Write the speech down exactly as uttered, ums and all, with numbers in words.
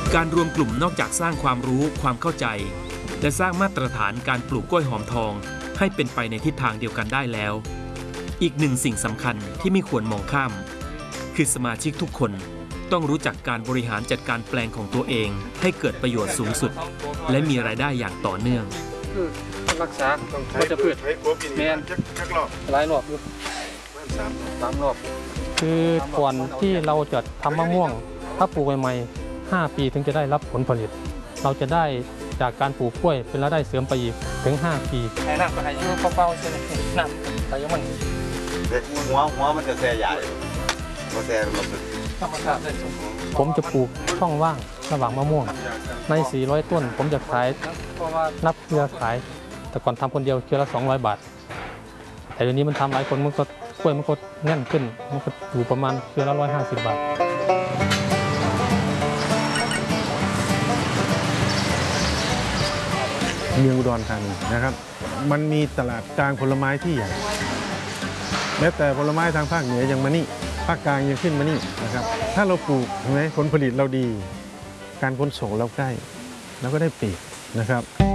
การรวมกลุ่มนอกจากสร้างความรู้ความเข้าใจและสร้างมาตรฐานการปลูกกล้วยหอมทองให้เป็นไปในทิศทางเดียวกันได้แล้วอีกหนึ่งสิ่งสำคัญที่ไม่ควรมองข้ามคือสมาชิกทุกคนต้องรู้จักการบริหารจัดการแปลงของตัวเองให้เกิดประโยชน์สูงสุดและมีรายได้อย่างต่อเนื่องคือรักษาวัชพืชแมนหลายรอบอยู่สามรอบคือก่อนที่เราจะทำมะม่วงถ้าปลูกใหม่ๆห้าปีถึงจะได้รับผลผลิตเราจะได้จากการปลูกกล้วยเป็นรายได้เสริมไปอีกถึงห้าปีให้น้ำก็ให้ยูเป้าๆใช่ไหมน้ำแต่ยังมันหัวหัวมันจะแซ่ใหญ่ก็แซ่ลงไปผมจะปลูกช่องว่างระหว่างมะม่วงในสี่ร้อยต้นผมจะขายนับเครือขายแต่ก่อนทำคนเดียวเครือละสองร้อยบาทแต่เดี๋ยวนี้มันทำหลายคนมันก็กล้วยมันก็แน่นขึ้นมันก็อยู่ประมาณเครือละร้อยห้าสิบบาทเมืองอุดรธานีนะครับมันมีตลาดกลางผลไม้ที่ใหญ่แม้แต่ผลไม้ทางภาคเหนือยังมานี่ภาคกลางยังขึ้นมานี่นะครับถ้าเราปลูกใช่ไหมผลผลิตเราดีการขนส่งเราใกล้เราก็ได้เปรียบนะครับ